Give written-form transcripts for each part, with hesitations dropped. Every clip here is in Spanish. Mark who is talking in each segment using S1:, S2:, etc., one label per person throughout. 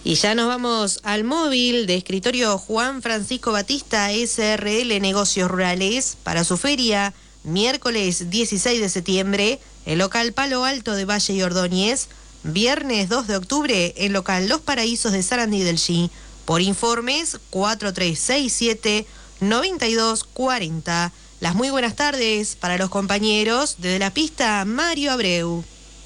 S1: Y ya nos vamos al móvil de escritorio Juan Francisco Batista, SRL Negocios Rurales, para su feria, miércoles 16 de septiembre, el local Palo Alto de Valle y Ordóñez, viernes 2 de octubre, el local Los Paraísos de Sarandí del G. Por informes, 4367-9240. Las muy buenas tardes para los compañeros desde la pista Mario Abreu.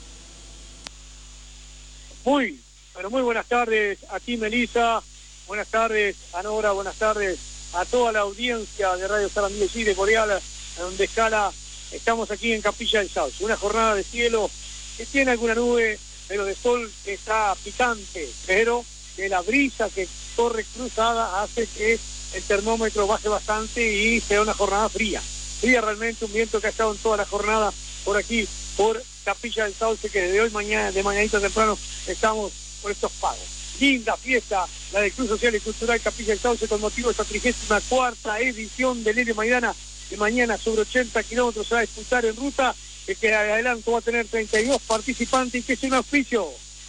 S2: Pero muy buenas tardes a ti, Melissa, buenas tardes a Nora, buenas tardes a toda la audiencia de Radio Sarandí del G, de Boreal, donde escala. Estamos aquí en Capilla del Sauce, una jornada de cielo que tiene alguna nube, pero de sol que está picante, pero que la brisa que corre cruzada hace que el termómetro baje bastante y sea una jornada fría realmente, un viento que ha estado en toda la jornada por aquí, por Capilla del Sauce, que desde hoy de mañanita temprano estamos por estos pagos. Linda fiesta, la del Club Social y Cultural Capilla del Sauce, con motivo de esta 34ª edición del Lele Maidana, de mañana sobre 80 kilómetros se va a disputar en ruta, que adelanto va a tener 32 participantes y que es un auspicio.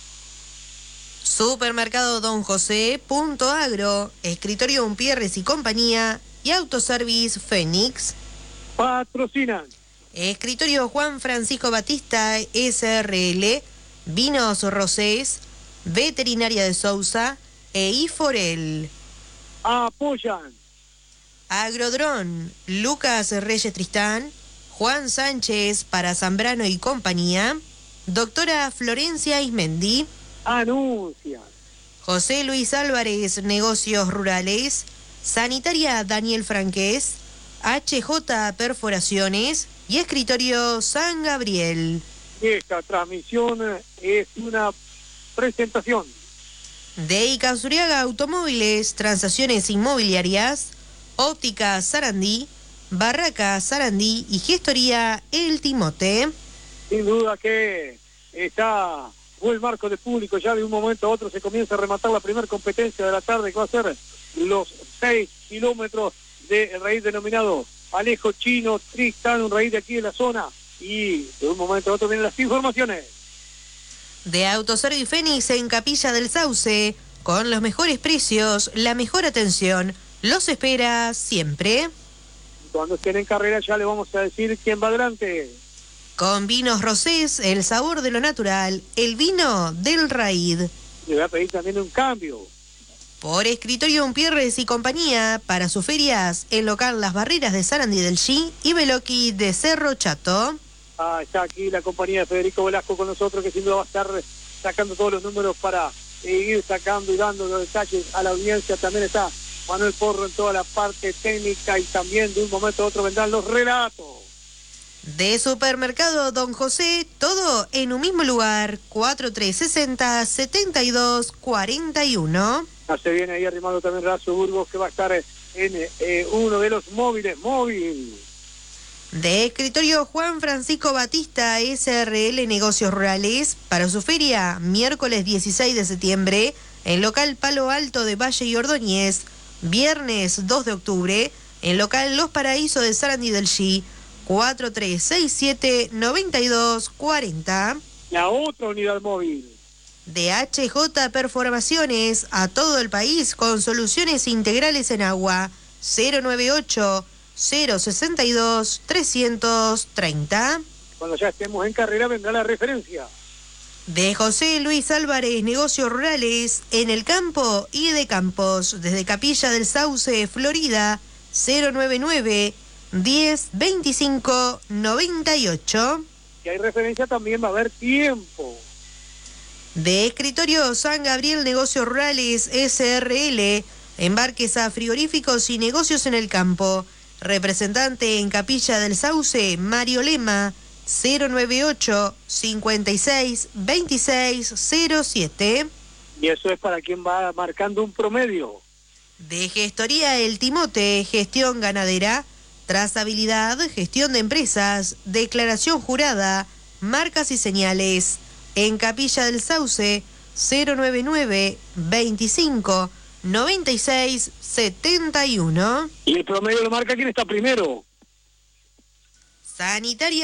S1: Supermercado Don José, Punto Agro, Escritorio Umpierres y Compañía y Autoservice Fénix
S2: patrocinan.
S1: Escritorio Juan Francisco Batista, SRL, Vinos Rosés, Veterinaria de Sousa e Iforel.
S2: Apoyan.
S1: Agrodrón, Lucas Reyes Tristán, Juan Sánchez para Zambrano y Compañía, Doctora Florencia Ismendi.
S2: Anuncia.
S1: José Luis Álvarez, Negocios Rurales, Sanitaria Daniel Franqués, HJ Perforaciones y Escritorio San Gabriel.
S2: Esta transmisión es una presentación
S1: de Icazuriaga Automóviles, Transacciones Inmobiliarias, Óptica Sarandí, Barraca Sarandí y Gestoría El Timote.
S2: Sin duda que está buen marco de público, ya de un momento a otro se comienza a rematar la primera competencia de la tarde, que va a ser los 6 kilómetros de raíz denominado Alejo Chino Tristán, un raíz de aquí de la zona, y de un momento a otro vienen las informaciones.
S1: De Autoservice Fénix en Capilla del Sauce, con los mejores precios, la mejor atención, los espera siempre.
S2: Cuando estén en carrera ya le vamos a decir quién va adelante.
S1: Con Vinos Rosés, el sabor de lo natural, el vino del raíz.
S2: Le voy a pedir también un cambio.
S1: Por Escritorio Umpierres y Compañía, para sus ferias, el local Las Barreras de Sarandí del G y Beloqui de Cerro Chato.
S2: Está aquí la compañía de Federico Velasco con nosotros, que sin duda va a estar sacando todos los números para ir sacando y dando los detalles a la audiencia. También está Manuel Porro en toda la parte técnica y también de un momento a otro vendrán los relatos.
S1: De Supermercado Don José, todo en un mismo lugar, 4360-7241.
S2: Se viene ahí arrimando también Razo Burgos, que va a estar en uno de los móviles, móvil.
S1: De Escritorio Juan Francisco Batista, SRL Negocios Rurales, para su feria, miércoles 16 de septiembre, en local Palo Alto de Valle y Ordóñez, viernes 2 de octubre, en local Los Paraísos de Sarandí del G, 4367-9240.
S2: La otra unidad móvil.
S1: De HJ Perforaciones a todo el país con soluciones integrales en agua, 098-062-330.
S2: Cuando ya estemos en carrera vendrá la referencia.
S1: De José Luis Álvarez, Negocios Rurales, en el campo y de campos, desde Capilla del Sauce, Florida, 099-1025-98.
S2: Si hay referencia también va a haber tiempo.
S1: De Escritorio San Gabriel Negocios Rurales, SRL, embarques a frigoríficos y negocios en el campo. Representante en Capilla del Sauce, Mario Lema, 098-56-2607.
S2: Y eso es para quien va marcando un promedio.
S1: De Gestoría El Timote, gestión ganadera, trazabilidad, gestión de empresas, declaración jurada, marcas y señales. En Capilla del Sauce, 099-25-96-71.
S2: Y el promedio lo marca quien está primero.
S1: Sanitaria